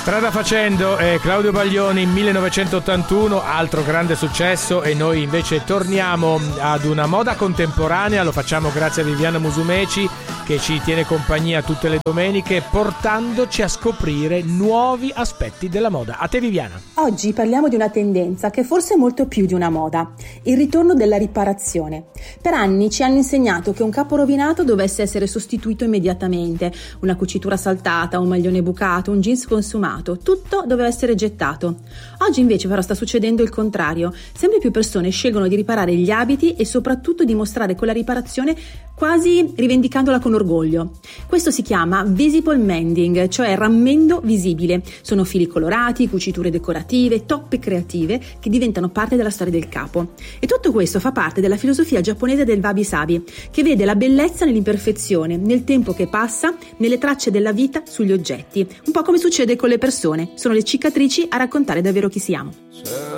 Strada facendo Claudio Baglioni, 1981, altro grande successo, e noi invece torniamo ad una moda contemporanea. Lo facciamo grazie a Viviana Musumeci, che ci tiene compagnia tutte le domeniche portandoci a scoprire nuovi aspetti della moda. A te Viviana. Oggi parliamo di una tendenza che forse è molto più di una moda: il ritorno della riparazione. Per anni ci hanno insegnato che un capo rovinato dovesse essere sostituito immediatamente, una cucitura saltata, un maglione bucato, un jeans consumato, tutto doveva essere gettato. Oggi invece però sta succedendo il contrario. Sempre più persone scelgono di riparare gli abiti e soprattutto di mostrare quella riparazione quasi rivendicandola con orgoglio. Questo si chiama visible mending, cioè rammendo visibile. Sono fili colorati, cuciture decorative, toppe creative che diventano parte della storia del capo. E tutto questo fa parte della filosofia giapponese del wabi-sabi, che vede la bellezza nell'imperfezione, nel tempo che passa, nelle tracce della vita sugli oggetti. Un po' come succede con le persone, sono le cicatrici a raccontare davvero chi siamo.